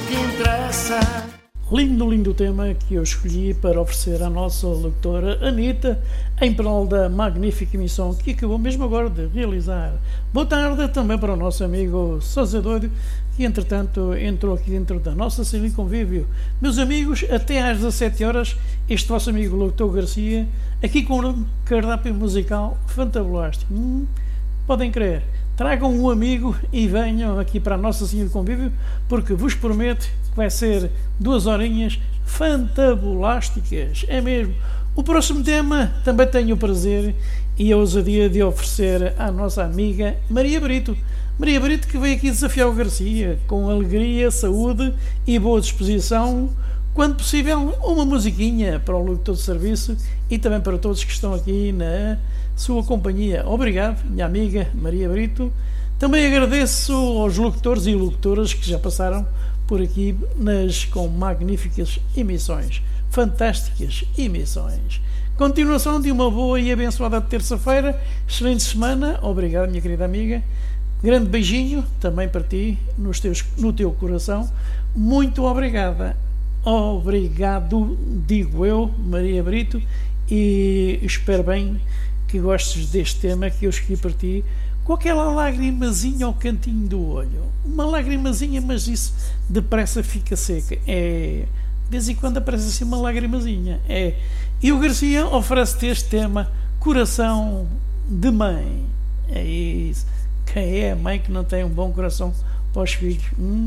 que interessa. Lindo tema que eu escolhi para oferecer à nossa locutora Anitta em prol da magnífica emissão que acabou mesmo agora de realizar. Boa tarde também para o nosso amigo Sousa Doido, que entretanto entrou aqui dentro da nossa sala de convívio. Meus amigos, até às 17 horas, este vosso amigo locutor Garcia, aqui com um cardápio musical fantabulástico. Podem crer. Tragam um amigo e venham aqui para a nossa sala de convívio, porque vos prometo que vai ser 2 horinhas fantabulásticas. É mesmo. O próximo tema também tenho o prazer e a ousadia de oferecer à nossa amiga Maria Brito. Maria Brito, que veio aqui desafiar o Garcia com alegria, saúde e boa disposição. Quando possível, uma musiquinha para o locutor de serviço e também para todos que estão aqui na sua companhia. Obrigado, minha amiga Maria Brito. Também agradeço aos locutores e locutoras que já passaram por aqui com magníficas emissões, fantásticas emissões. Continuação de uma boa e abençoada terça-feira, excelente semana. Obrigado, minha querida amiga. Grande beijinho também para ti, no teu coração. Muito obrigada. Obrigado, digo eu, Maria Brito, e espero bem que gostes deste tema que eu escolhi para ti, com aquela lagrimazinha ao cantinho do olho. Uma lagrimazinha, mas isso depressa fica seca. De vez em quando aparece assim uma lagrimazinha. E o Garcia oferece-te este tema, Coração de Mãe. É isso. Quem é a mãe que não tem um bom coração para os filhos?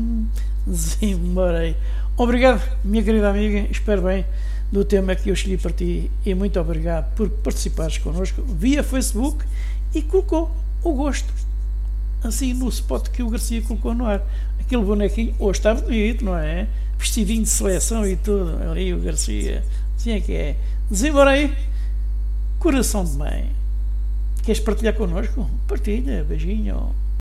Desembarei. Obrigado, minha querida amiga, espero bem do tema que eu escolhi para ti e muito obrigado por participares connosco via Facebook e colocou o gosto assim no spot que o Garcia colocou no ar. Aquele bonequinho, hoje está bonito, não é? Vestidinho de seleção e tudo, ali o Garcia, assim é que é. Desembarei. Coração de Mãe. Queres partilhar connosco? Partilha, beijinho.